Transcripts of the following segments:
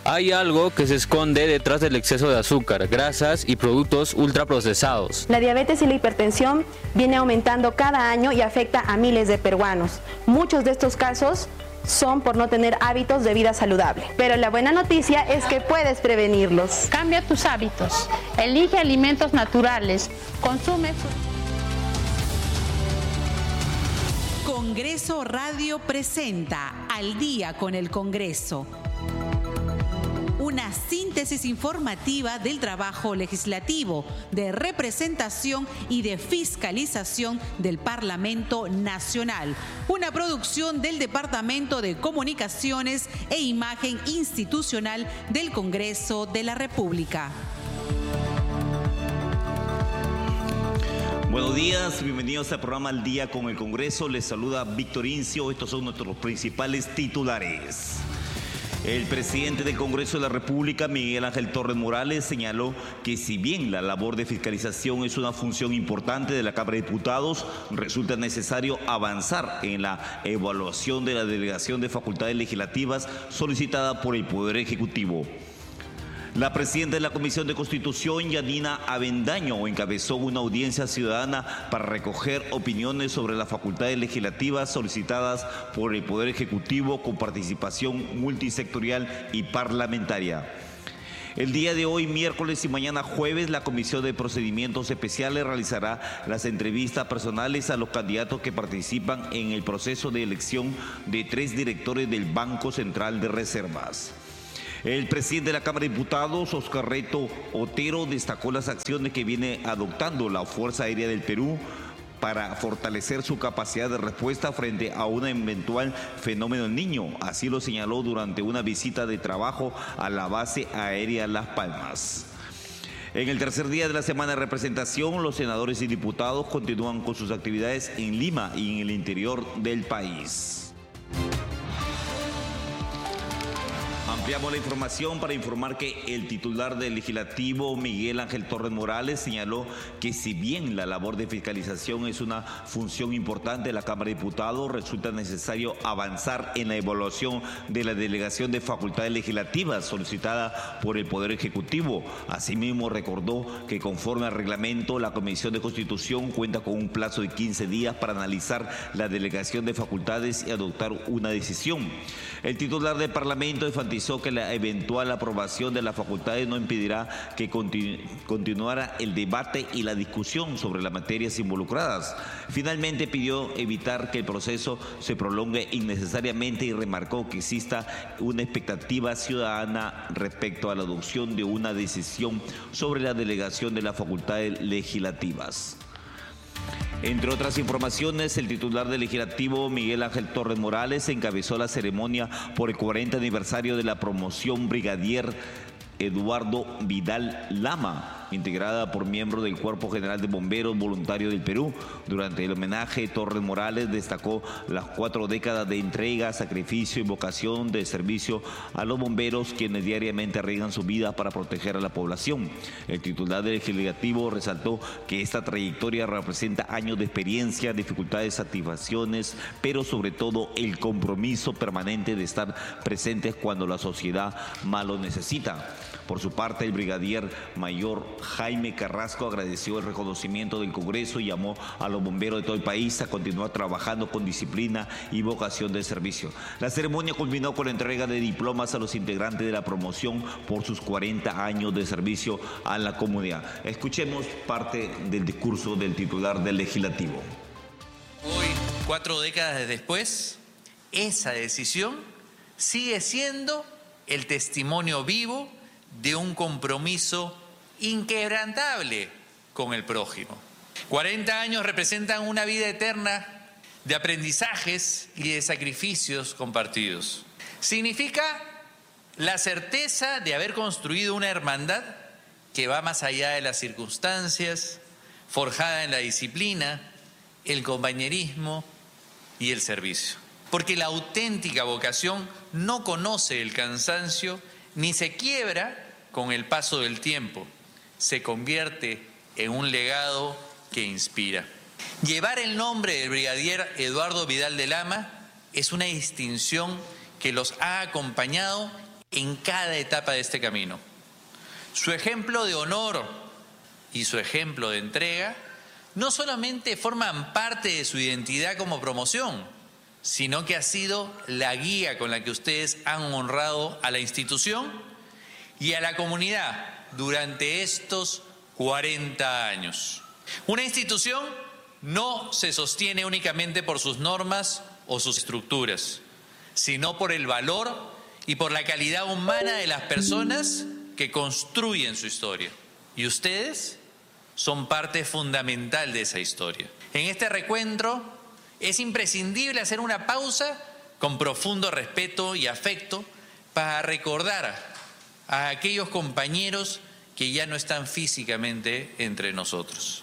Hay algo que se esconde detrás del exceso de azúcar, grasas y productos ultraprocesados. La diabetes y la hipertensión viene aumentando cada año y afecta a miles de peruanos. Muchos de estos casos son por no tener hábitos de vida saludable. Pero la buena noticia es que puedes prevenirlos. Cambia tus hábitos, elige alimentos naturales, consume. Congreso Radio presenta Al Día con el Congreso. Una síntesis informativa del trabajo legislativo, de representación y de fiscalización del Parlamento Nacional. Una producción del Departamento de Comunicaciones e Imagen Institucional del Congreso de la República. Buenos días, bienvenidos al programa Al Día con el Congreso. Les saluda Víctor Incio. Estos son nuestros principales titulares. El presidente del Congreso de la República, Miguel Ángel Torres Morales, señaló que si bien la labor de fiscalización es una función importante de la Cámara de Diputados, resulta necesario avanzar en la evaluación de la delegación de facultades legislativas solicitada por el Poder Ejecutivo. La presidenta de la Comisión de Constitución, Yanina Avendaño, encabezó una audiencia ciudadana para recoger opiniones sobre las facultades legislativas solicitadas por el Poder Ejecutivo con participación multisectorial y parlamentaria. El día de hoy, miércoles y mañana jueves, la Comisión de Procedimientos Especiales realizará las entrevistas personales a los candidatos que participan en el proceso de elección de 3 directores del Banco Central de Reservas. El presidente de la Cámara de Diputados, Oscar Reto Otero, destacó las acciones que viene adoptando la Fuerza Aérea del Perú para fortalecer su capacidad de respuesta frente a un eventual fenómeno del Niño. Así lo señaló durante una visita de trabajo a la base aérea Las Palmas. En el tercer día de la semana de representación, los senadores y diputados continúan con sus actividades en Lima y en el interior del país. Ampliamos la información para informar que el titular del Legislativo, Miguel Ángel Torres Morales, señaló que si bien la labor de fiscalización es una función importante de la Cámara de Diputados, resulta necesario avanzar en la evaluación de la delegación de facultades legislativas solicitada por el Poder Ejecutivo. Asimismo, recordó que conforme al reglamento, la Comisión de Constitución cuenta con un plazo de 15 días para analizar la delegación de facultades y adoptar una decisión. El titular del Parlamento enfatizó que la eventual aprobación de las facultades no impedirá que continuara el debate y la discusión sobre las materias involucradas. Finalmente pidió evitar que el proceso se prolongue innecesariamente y remarcó que exista una expectativa ciudadana respecto a la adopción de una decisión sobre la delegación de las facultades legislativas. Entre otras informaciones, el titular del Legislativo, Miguel Ángel Torres Morales, encabezó la ceremonia por el 40 aniversario de la promoción Brigadier Eduardo Vidal Lama, integrada por miembros del Cuerpo General de Bomberos Voluntarios del Perú. Durante el homenaje, Torres Morales destacó las 4 décadas de entrega, sacrificio y vocación de servicio a los bomberos, quienes diariamente arriesgan su vida para proteger a la población. El titular del Legislativo resaltó que esta trayectoria representa años de experiencia, dificultades, satisfacciones, pero sobre todo el compromiso permanente de estar presentes cuando la sociedad más lo necesita. Por su parte, el brigadier mayor Jaime Carrasco agradeció el reconocimiento del Congreso y llamó a los bomberos de todo el país a continuar trabajando con disciplina y vocación de servicio. La ceremonia culminó con la entrega de diplomas a los integrantes de la promoción por sus 40 años de servicio a la comunidad. Escuchemos parte del discurso del titular del Legislativo. Hoy, 4 décadas después, esa decisión sigue siendo el testimonio vivo de un compromiso inquebrantable con el prójimo. 40 años representan una vida eterna de aprendizajes y de sacrificios compartidos. Significa la certeza de haber construido una hermandad que va más allá de las circunstancias, forjada en la disciplina, el compañerismo y el servicio. Porque la auténtica vocación no conoce el cansancio ni se quiebra con el paso del tiempo, se convierte en un legado que inspira. Llevar el nombre del brigadier Eduardo Vidal de Lama es una distinción que los ha acompañado en cada etapa de este camino. Su ejemplo de honor y su ejemplo de entrega no solamente forman parte de su identidad como promoción, sino que ha sido la guía con la que ustedes han honrado a la institución y a la comunidad durante estos 40 años. Una institución no se sostiene únicamente por sus normas o sus estructuras, sino por el valor y por la calidad humana de las personas que construyen su historia. Y ustedes son parte fundamental de esa historia. En este recuento es imprescindible hacer una pausa con profundo respeto y afecto para recordar a aquellos compañeros que ya no están físicamente entre nosotros.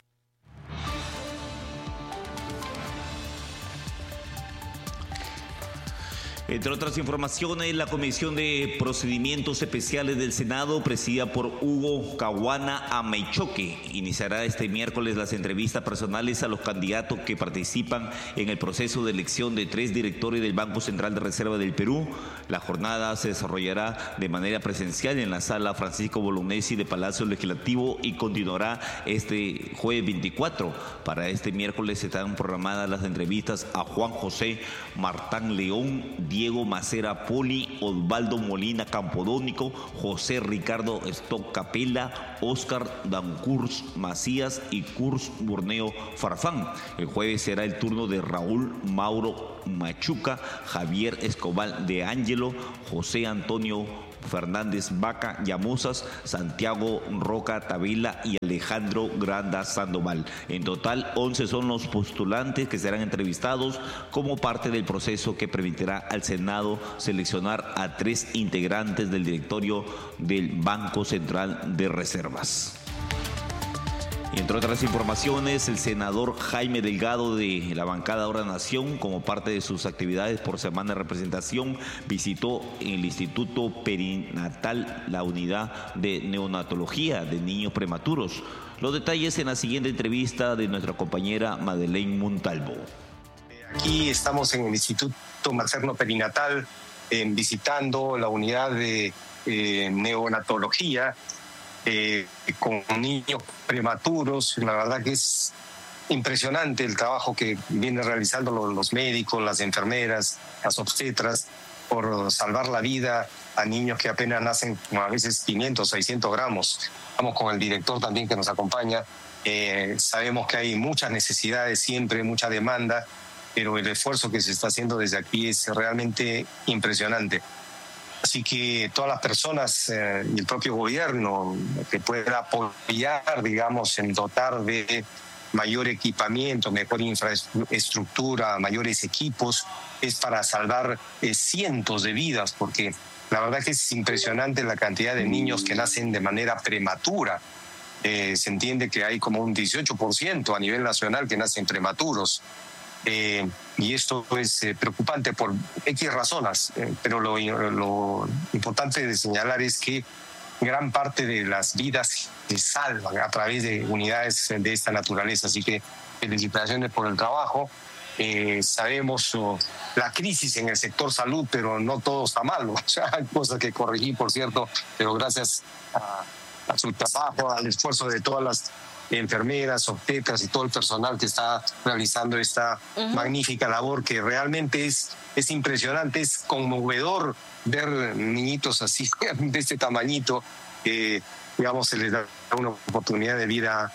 Entre otras informaciones, la Comisión de Procedimientos Especiales del Senado, presidida por Hugo Caguana Ameichoque, iniciará este miércoles las entrevistas personales a los candidatos que participan en el proceso de elección de 3 directores del Banco Central de Reserva del Perú. La jornada se desarrollará de manera presencial en la sala Francisco Bolognesi de Palacio Legislativo y continuará este jueves 24. Para este miércoles están programadas las entrevistas a Juan José Martán León, Diego Macera Poli, Osvaldo Molina Campodónico, José Ricardo Stock Capela, Oscar Dancurs Macías y Curs Borneo Farfán. El jueves será el turno de Raúl Mauro Machuca, Javier Escobar de Ángelo, José Antonio Fernández Vaca Llamosas, Santiago Roca Tavila y Alejandro Granda Sandoval. En total, 11 son los postulantes que serán entrevistados como parte del proceso que permitirá al Senado seleccionar a 3 integrantes del directorio del Banco Central de Reservas. Y entre otras informaciones, el senador Jaime Delgado de la bancada Ahora Nación, como parte de sus actividades por semana de representación, visitó en el Instituto Perinatal la unidad de neonatología de niños prematuros. Los detalles en la siguiente entrevista de nuestra compañera Madeleine Montalvo. Aquí estamos en el Instituto Materno Perinatal visitando la unidad de neonatología con niños prematuros. La verdad que es impresionante el trabajo que vienen realizando los médicos, las enfermeras, las obstetras, por salvar la vida a niños que apenas nacen a veces 500, 600 gramos. Estamos con el director también que nos acompaña. Sabemos que hay muchas necesidades siempre, mucha demanda, pero el esfuerzo que se está haciendo desde aquí es realmente impresionante. Así que todas las personas y el propio gobierno que pueda apoyar, digamos, en dotar de mayor equipamiento, mejor infraestructura, mayores equipos, es para salvar cientos de vidas, porque la verdad que es impresionante la cantidad de niños que nacen de manera prematura. Se entiende que hay como un 18% a nivel nacional que nacen prematuros. Y esto es preocupante por X razones, pero lo importante de señalar es que gran parte de las vidas se salvan a través de unidades de esta naturaleza. Así que felicitaciones por el trabajo. Sabemos la crisis en el sector salud, pero no todo está mal. O sea, hay cosas que corregir, por cierto, pero gracias a su trabajo, al esfuerzo de todas las enfermeras, obstetras y todo el personal que está realizando esta magnífica labor, que realmente es impresionante, es conmovedor ver niñitos así, de este tamañito, que digamos se les da una oportunidad de vida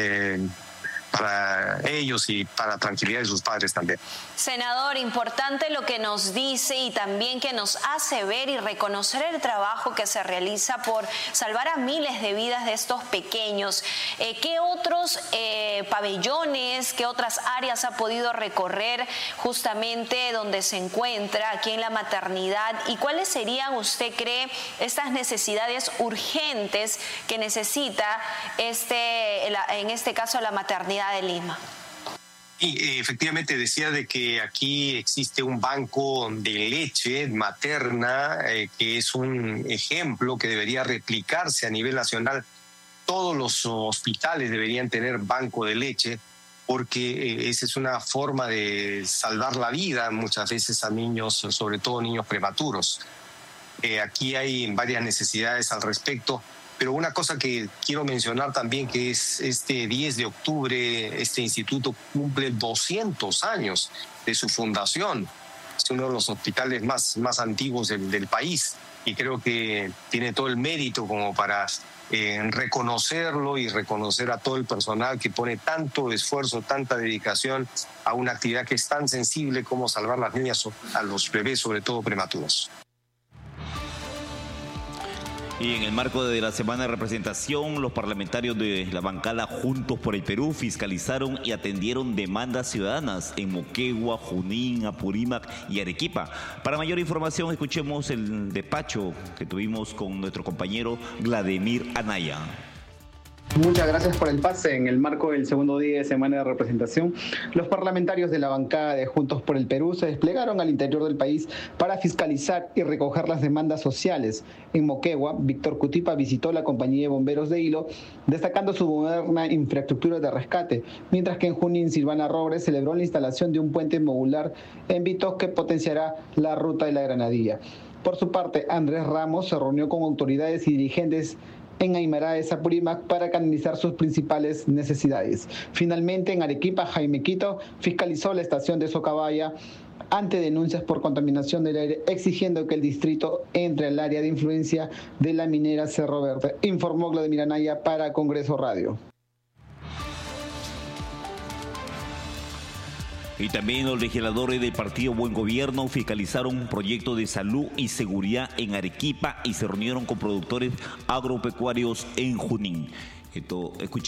para ellos y para la tranquilidad de sus padres también. Senador, importante lo que nos dice y también que nos hace ver y reconocer el trabajo que se realiza por salvar a miles de vidas de estos pequeños. ¿Qué otros pabellones, qué otras áreas ha podido recorrer justamente donde se encuentra aquí en la maternidad? ¿Y cuáles serían, usted cree, estas necesidades urgentes que necesita en este caso la maternidad de Lima? Y efectivamente decía de que aquí existe un banco de leche materna que es un ejemplo que debería replicarse a nivel nacional. Todos los hospitales deberían tener banco de leche, porque esa es una forma de salvar la vida muchas veces a niños, sobre todo niños prematuros. Aquí hay varias necesidades al respecto. Pero una cosa que quiero mencionar también, que es este 10 de octubre, este instituto cumple 200 años de su fundación. Es uno de los hospitales más antiguos del país y creo que tiene todo el mérito como para reconocerlo y reconocer a todo el personal que pone tanto esfuerzo, tanta dedicación a una actividad que es tan sensible como salvar las niñas, a los bebés, sobre todo prematuros. Y en el marco de la semana de representación, los parlamentarios de la bancada Juntos por el Perú fiscalizaron y atendieron demandas ciudadanas en Moquegua, Junín, Apurímac y Arequipa. Para mayor información, escuchemos el despacho que tuvimos con nuestro compañero Vladimir Anaya. Muchas gracias por el pase. En el marco del segundo día de semana de representación, los parlamentarios de la bancada de Juntos por el Perú se desplegaron al interior del país para fiscalizar y recoger las demandas sociales. En Moquegua, Víctor Cutipa visitó la compañía de bomberos de Hilo, destacando su moderna infraestructura de rescate, mientras que en Junín, Silvana Robles celebró la instalación de un puente modular en Vitos que potenciará la ruta de la Granadilla. Por su parte, Andrés Ramos se reunió con autoridades y dirigentes en Aymara de Apurímac para canalizar sus principales necesidades. Finalmente, en Arequipa, Jaime Quito fiscalizó la estación de Socabaya ante denuncias por contaminación del aire, exigiendo que el distrito entre al área de influencia de la minera Cerro Verde. Informó Vladimir Anaya para Congreso Radio. Y también los legisladores del Partido Buen Gobierno fiscalizaron un proyecto de salud y seguridad en Arequipa y se reunieron con productores agropecuarios en Junín.